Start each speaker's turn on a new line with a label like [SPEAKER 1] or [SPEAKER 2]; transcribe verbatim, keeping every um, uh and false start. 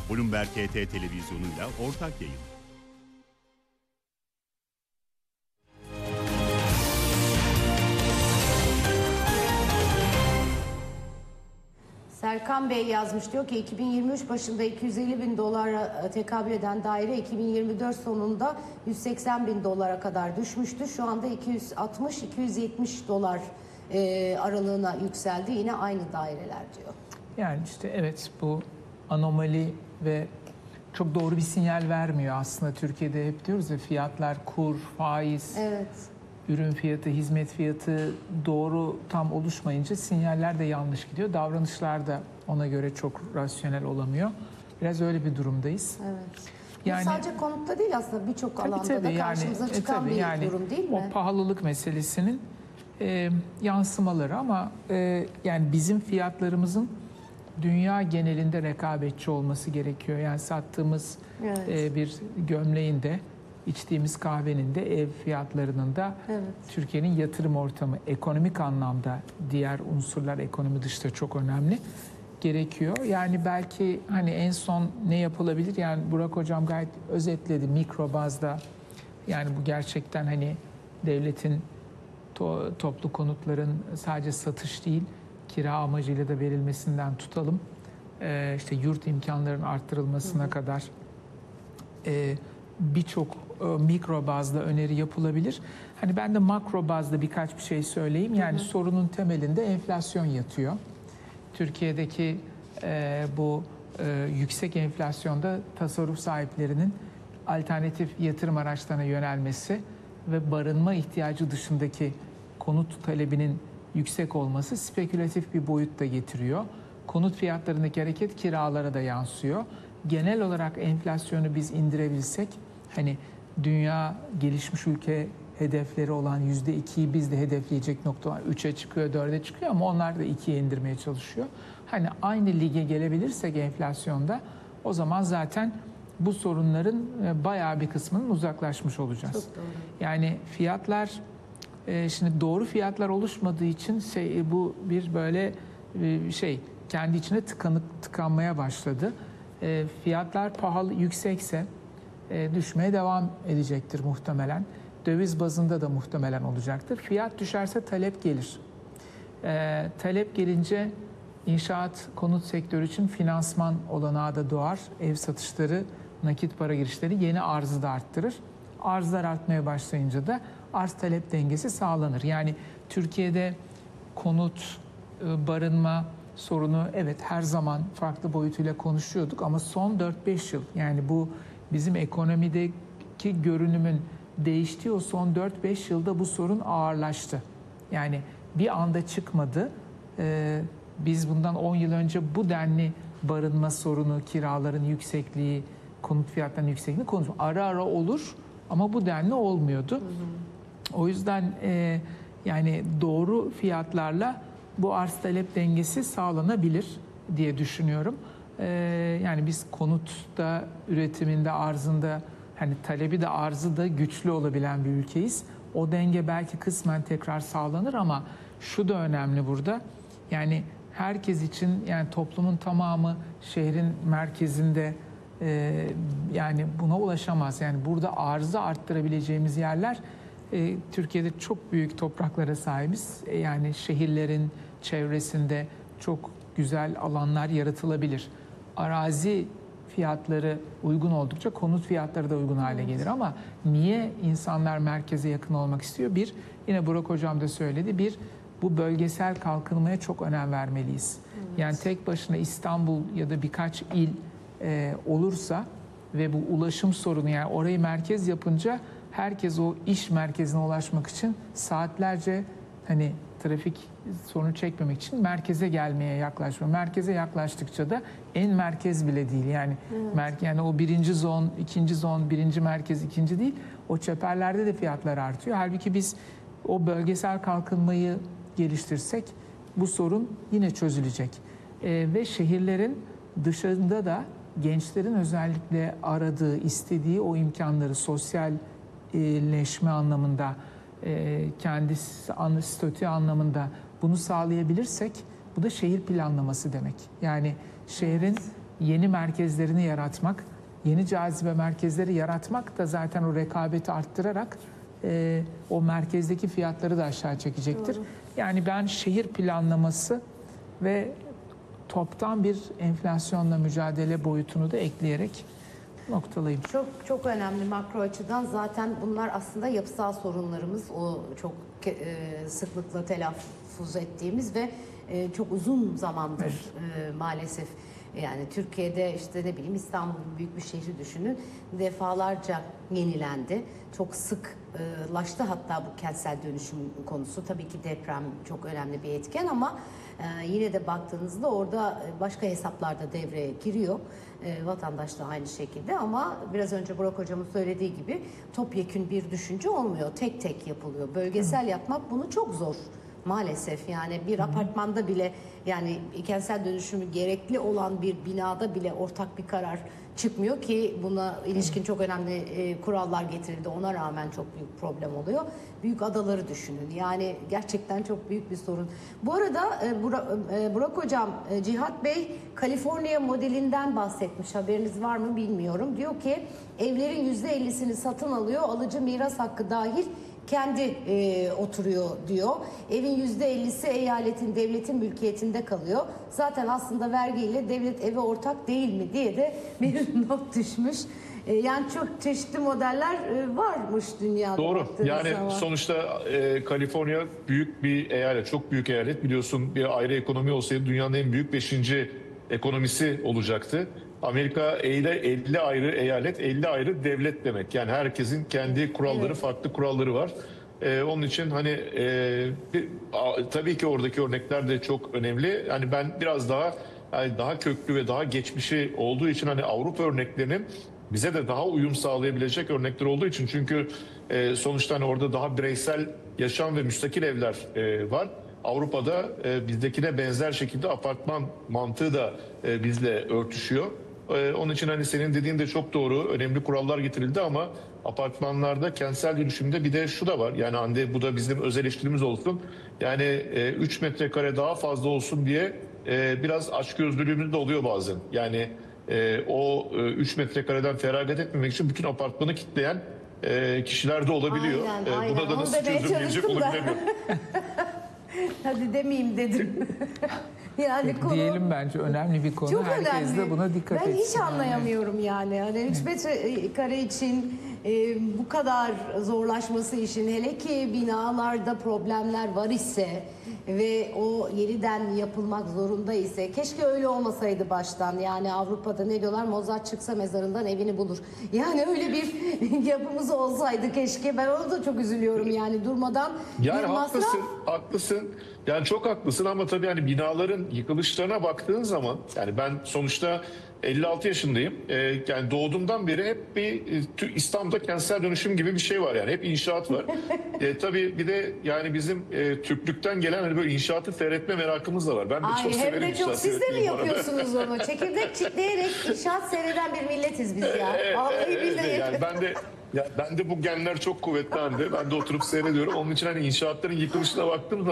[SPEAKER 1] Bloomberg H T televizyonuyla ortak yayın.
[SPEAKER 2] Serkan Bey yazmış, diyor ki iki bin yirmi üç başında iki yüz elli bin dolara tekabül eden daire iki bin yirmi dört sonunda yüz seksen bin dolara kadar düşmüştü. Şu anda iki yüz altmış iki yüz yetmiş dolar e, aralığına yükseldi. Yine aynı daireler diyor.
[SPEAKER 3] Yani işte evet, bu anomali ve çok doğru bir sinyal vermiyor aslında. Türkiye'de hep diyoruz ya, fiyatlar, kur, faiz,
[SPEAKER 2] evet.
[SPEAKER 3] ürün fiyatı, hizmet fiyatı doğru tam oluşmayınca sinyaller de yanlış gidiyor. Davranışlar da ona göre çok rasyonel olamıyor. Biraz öyle bir durumdayız.
[SPEAKER 2] Evet.
[SPEAKER 3] Yani,
[SPEAKER 2] bu sadece konutta değil aslında, birçok alanda
[SPEAKER 3] tabii,
[SPEAKER 2] da
[SPEAKER 3] yani,
[SPEAKER 2] karşımıza çıkan
[SPEAKER 3] e, tabii,
[SPEAKER 2] bir
[SPEAKER 3] yani,
[SPEAKER 2] durum değil mi?
[SPEAKER 3] O pahalılık meselesinin e, yansımaları ama e, yani bizim fiyatlarımızın dünya genelinde rekabetçi olması gerekiyor. Yani sattığımız
[SPEAKER 2] evet.
[SPEAKER 3] e, bir gömleğin de, içtiğimiz kahvenin de, ev fiyatlarının da
[SPEAKER 2] evet.
[SPEAKER 3] Türkiye'nin yatırım ortamı, ekonomik anlamda diğer unsurlar ekonomi dışında çok önemli gerekiyor. Yani belki hani en son ne yapılabilir? Yani Burak Hocam gayet özetledi mikro bazda. Yani bu gerçekten hani devletin to toplu konutların sadece satış değil, kira amacıyla da verilmesinden tutalım. Ee, işte yurt imkanlarının arttırılmasına hı hı. kadar e, birçok e, mikro bazda öneri yapılabilir. Hani ben de makro bazda birkaç bir şey söyleyeyim. Yani hı hı. sorunun temelinde enflasyon yatıyor. Türkiye'deki e, bu e, yüksek enflasyonda tasarruf sahiplerinin alternatif yatırım araçlarına yönelmesi ve barınma ihtiyacı dışındaki konut talebinin yüksek olması spekülatif bir boyut da getiriyor. Konut fiyatlarındaki hareket kiralara da yansıyor. Genel olarak enflasyonu biz indirebilsek, hani dünya gelişmiş ülke hedefleri olan yüzde ikiyi biz de hedefleyecek noktalar üçe çıkıyor, dörde çıkıyor ama onlar da ikiye indirmeye çalışıyor. Hani aynı lige gelebilirsek enflasyonda, o zaman zaten bu sorunların bayağı bir kısmının uzaklaşmış olacağız.
[SPEAKER 2] Çok doğru.
[SPEAKER 3] Yani fiyatlar, şimdi doğru fiyatlar oluşmadığı için şey, bu bir böyle şey kendi içine tıkanık tıkanmaya başladı. Fiyatlar pahalı, yüksekse düşmeye devam edecektir muhtemelen. Döviz bazında da muhtemelen olacaktır. Fiyat düşerse talep gelir. E, talep gelince inşaat, konut sektörü için finansman olanağı da doğar. Ev satışları, nakit para girişleri yeni arzı da arttırır. Arzlar artmaya başlayınca da arz talep dengesi sağlanır. Yani Türkiye'de konut, barınma sorunu evet her zaman farklı boyutuyla konuşuyorduk ama son dört beş yıl, yani bu bizim ekonomideki görünümün değiştiği o son dört beş yılda bu sorun ağırlaştı. Yani bir anda çıkmadı. Ee, biz bundan on yıl önce bu denli barınma sorunu, kiraların yüksekliği, konut fiyatlarının yüksekliğini konuşuyoruz. Ara ara olur ama bu denli olmuyordu. Hı hı. O yüzden e, yani doğru fiyatlarla bu arz talep dengesi sağlanabilir diye düşünüyorum. Ee, yani biz konutta, üretiminde, arzında, hani talebi de arzı da güçlü olabilen bir ülkeyiz. O denge belki kısmen tekrar sağlanır ama şu da önemli burada. Yani herkes için, yani toplumun tamamı şehrin merkezinde e, yani buna ulaşamaz. Yani burada arzı arttırabileceğimiz yerler, e, Türkiye'de çok büyük topraklara sahibiz. E, yani şehirlerin çevresinde çok güzel alanlar yaratılabilir. Arazi fiyatları uygun oldukça konut fiyatları da uygun hale gelir. Ama niye insanlar merkeze yakın olmak istiyor? Bir, yine Burak Hocam da söyledi, bir, bu bölgesel kalkınmaya çok önem vermeliyiz. Evet. Yani tek başına İstanbul ya da birkaç il e, olursa ve bu ulaşım sorunu, yani orayı merkez yapınca herkes o iş merkezine ulaşmak için saatlerce, hani trafik sorunu çekmemek için merkeze gelmeye yaklaşıyor. Merkeze yaklaştıkça da en merkez bile değil. Yani evet. merke, yani o birinci zon, ikinci zon, birinci merkez, ikinci değil. O çeperlerde de fiyatlar artıyor. Halbuki biz o bölgesel kalkınmayı geliştirsek bu sorun yine çözülecek. Ee, ve şehirlerin dışında da gençlerin özellikle aradığı, istediği o imkanları sosyalleşme anlamında, kendisi statü anlamında bunu sağlayabilirsek, bu da şehir planlaması demek. Yani şehrin yeni merkezlerini yaratmak, yeni cazibe merkezleri yaratmak da zaten o rekabeti arttırarak e, o merkezdeki fiyatları da aşağı çekecektir.
[SPEAKER 2] Doğru.
[SPEAKER 3] Yani ben şehir planlaması ve toptan bir enflasyonla mücadele boyutunu da ekleyerek noktalayayım.
[SPEAKER 2] Çok çok önemli makro açıdan. Zaten bunlar aslında yapısal sorunlarımız. O çok e, sıklıkla telaffuz ettiğimiz ve e, çok uzun zamandır e, maalesef. Yani Türkiye'de işte ne bileyim İstanbul büyük bir şehri düşünün. Defalarca yenilendi. Çok sıklaştı hatta bu kentsel dönüşüm konusu. Tabii ki deprem çok önemli bir etken ama e, yine de baktığınızda orada başka hesaplar da devreye giriyor. E, vatandaş da aynı şekilde ama biraz önce Burak Hocam'ın söylediği gibi topyekün bir düşünce olmuyor. Tek tek yapılıyor. Bölgesel yapmak bunu çok zor. Maalesef yani bir apartmanda bile yani kentsel dönüşümü gerekli olan bir binada bile ortak bir karar çıkmıyor ki buna ilişkin çok önemli e, kurallar getirildi. Ona rağmen çok büyük problem oluyor. Büyük adaları düşünün. Yani gerçekten çok büyük bir sorun. Bu arada e, Burak, e, Burak Hocam, e, Cihat Bey Kaliforniya modelinden bahsetmiş. Haberiniz var mı bilmiyorum. Diyor ki evlerin yüzde ellisini satın alıyor. Alıcı miras hakkı dahil kendi e, oturuyor diyor. Evin yüzde ellisi eyaletin, devletin mülkiyetinde kalıyor. Zaten aslında vergiyle devlet eve ortak değil mi diye de bir not düşmüş. E, yani çok çeşitli modeller e, varmış dünyada.
[SPEAKER 4] Doğru. Yani
[SPEAKER 2] zaman.
[SPEAKER 4] sonuçta e, Kaliforniya büyük bir eyalet, çok büyük eyalet. Biliyorsun bir ayrı ekonomi olsaydı dünyanın en büyük beşinci ekonomisi olacaktı. Amerika elli ayrı eyalet, elli ayrı devlet demek. Yani herkesin kendi kuralları, evet. farklı kuralları var. Ee, onun için hani e, bir, a, tabii ki oradaki örnekler de çok önemli. Yani ben biraz daha yani daha köklü ve daha geçmişi olduğu için hani Avrupa örneklerinin bize de daha uyum sağlayabilecek örnekler olduğu için çünkü e, sonuçta hani orada daha bireysel yaşam ve müstakil evler e, var. Avrupa'da e, bizdekine benzer şekilde apartman mantığı da e, bizle örtüşüyor. E, onun için hani senin dediğin de çok doğru. Önemli kurallar getirildi ama apartmanlarda kentsel dönüşümde bir de şu da var. Yani Hande bu da bizim öz eleştirimiz olsun. Yani e, üç metrekare daha fazla olsun diye e, biraz açgözlülüğümüz de oluyor bazen. Yani e, o e, üç metrekareden feragat etmemek için bütün apartmanı kitleyen e, kişiler de olabiliyor.
[SPEAKER 2] Aynen,
[SPEAKER 4] E,
[SPEAKER 2] aynen.
[SPEAKER 4] buna da
[SPEAKER 2] Onu
[SPEAKER 4] nasıl
[SPEAKER 2] demeye
[SPEAKER 4] çözüm gelecek
[SPEAKER 2] çalıştım
[SPEAKER 4] onu
[SPEAKER 2] da.
[SPEAKER 4] bilemiyorum.
[SPEAKER 2] Hadi demeyeyim dedim. Yani konu
[SPEAKER 3] Diyelim bence önemli bir konu.
[SPEAKER 2] çok
[SPEAKER 3] Herkes
[SPEAKER 2] önemli.
[SPEAKER 3] de buna dikkat
[SPEAKER 2] ben
[SPEAKER 3] etsin.
[SPEAKER 2] hiç anlayamıyorum yani. Hani üç metrekare için e, bu kadar zorlaşması işin hele ki binalarda problemler var ise ve o yeniden yapılmak zorunda ise keşke öyle olmasaydı baştan. Yani Avrupa'da ne diyorlar? Mozart çıksa mezarından evini bulur. Yani öyle bir yapımız olsaydı keşke. Ben ona da çok üzülüyorum yani durmadan
[SPEAKER 4] Yani
[SPEAKER 2] bir masraf.
[SPEAKER 4] haklısın, haklısın. Yani çok haklısın ama tabii hani binaların yıkılışlarına baktığın zaman yani ben sonuçta elli altı yaşındayım. Ee, yani doğduğumdan beri hep bir e, İstanbul'da kentsel dönüşüm gibi bir şey var yani. Hep inşaat var. e, tabii bir de yani bizim e, Türklükten gelen hani böyle inşaatı seyretme merakımız da var. Ben de
[SPEAKER 2] Ay,
[SPEAKER 4] çok
[SPEAKER 2] hem
[SPEAKER 4] severim
[SPEAKER 2] de çok
[SPEAKER 4] inşaat
[SPEAKER 2] siz de mi
[SPEAKER 4] seyretmeyi bu arada.
[SPEAKER 2] yapıyorsunuz onu? Çekirdek çitleyerek inşaat seyreden bir milletiz biz ya. Vallahi
[SPEAKER 4] Evet,
[SPEAKER 2] billahi.
[SPEAKER 4] yani ben de ya ben de bu genler çok kuvvetli halde. Ben de oturup seyrediyorum. Onun için hani inşaatların yıkılışına baktığım zaman